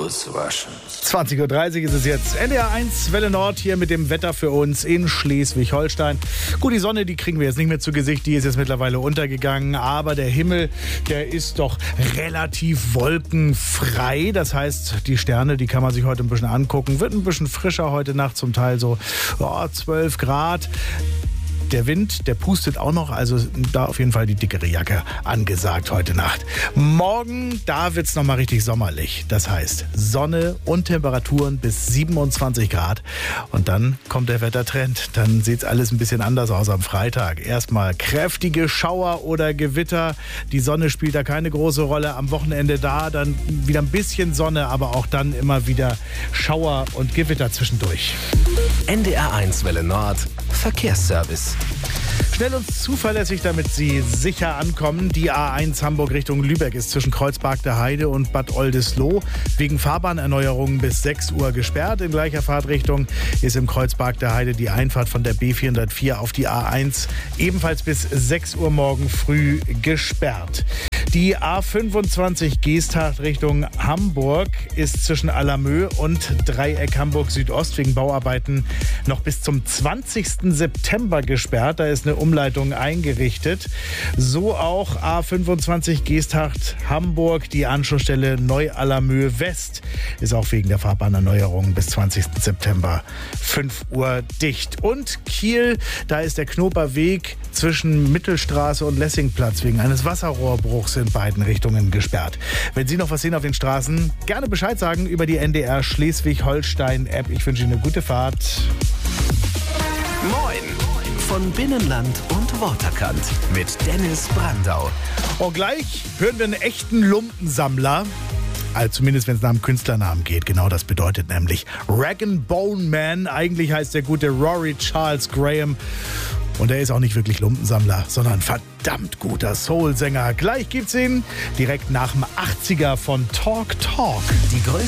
Auswaschens. 20.30 Uhr ist es jetzt. NDR 1 Welle Nord hier mit dem Wetter für uns in Schleswig-Holstein. Gut, die Sonne, die kriegen wir jetzt nicht mehr zu Gesicht. Die ist jetzt mittlerweile untergegangen. Aber der Himmel, der ist doch relativ wolkenfrei. Das heißt, die Sterne, die kann man sich heute ein bisschen angucken. Wird ein bisschen frischer heute Nacht, zum Teil so 12 Grad. Der Wind, der pustet auch noch, also da auf jeden Fall die dickere Jacke angesagt heute Nacht. Morgen, da wird es nochmal richtig sommerlich. Das heißt Sonne und Temperaturen bis 27 Grad. Und dann kommt der Wettertrend. Dann sieht es alles ein bisschen anders aus am Freitag. Erstmal kräftige Schauer oder Gewitter. Die Sonne spielt da keine große Rolle. Am Wochenende da dann wieder ein bisschen Sonne, aber auch dann immer wieder Schauer und Gewitter zwischendurch. NDR 1 Welle Nord Verkehrsservice. Schnell und zuverlässig, damit Sie sicher ankommen. Die A1 Hamburg Richtung Lübeck ist zwischen Kreuzberg der Heide und Bad Oldesloe wegen Fahrbahnerneuerungen bis 6 Uhr gesperrt. In gleicher Fahrtrichtung ist im Kreuzberg der Heide die Einfahrt von der B404 auf die A1 ebenfalls bis 6 Uhr morgen früh gesperrt. Die A25 Geesthacht Richtung Hamburg ist zwischen Allermö und Dreieck Hamburg Südost wegen Bauarbeiten noch bis zum 20. September gesperrt. Da ist eine Umleitung eingerichtet. So auch A25 Geesthacht Hamburg. Die Anschlussstelle Neu-Allermö West ist auch wegen der Fahrbahnerneuerung bis 20. September 5 Uhr dicht. Und Kiel, da ist der Knoperweg zwischen Mittelstraße und Lessingplatz wegen eines Wasserrohrbruchs in beiden Richtungen gesperrt. Wenn Sie noch was sehen auf den Straßen, gerne Bescheid sagen über die NDR Schleswig-Holstein-App. Ich wünsche Ihnen eine gute Fahrt. Moin von Binnenland und Waterkant mit Dennis Brandau. Und gleich hören wir einen echten Lumpensammler. Also zumindest, wenn es nach dem Künstlernamen geht. Genau das bedeutet nämlich Rag and Bone Man. Eigentlich heißt der gute Rory Charles Graham. Und er ist auch nicht wirklich Lumpensammler, sondern verdammt guter Soul-Sänger. Gleich gibt's ihn direkt nach dem 80er von Talk Talk. Die